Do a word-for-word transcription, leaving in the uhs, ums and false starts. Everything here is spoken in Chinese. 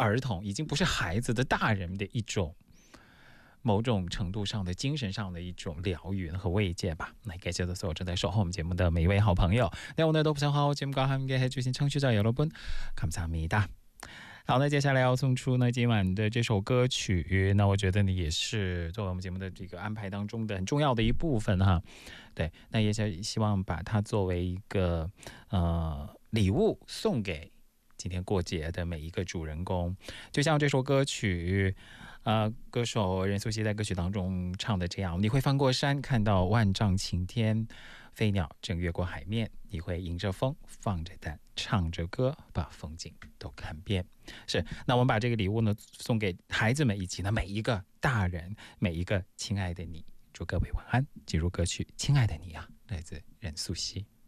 儿童，已经不是孩子的大人的一种某种程度上的精神上的一种疗愈和慰藉吧。那感谢所有正在守候我们节目的每一位好朋友。네 오늘도 부산하고 지금과 함께 해주신 청취자 여러분 감사합니다。好，那接下来要送出呢今晚的这首歌曲，那我觉得呢也是作为我们节目的这个安排当中的很重要的一部分哈。对，那也希望把它作为一个呃礼物送给今天过节的每一个主人公。就像这首歌曲呃，歌手任素汐在歌曲当中唱的这样，你会翻过山看到万丈晴天，飞鸟正越过海面，你会迎着风放着胆唱着歌把风景都看遍。是，那我们把这个礼物呢送给孩子们以及呢每一个大人，每一个亲爱的你。祝各位晚安，进入歌曲亲爱的你啊，来自任素汐。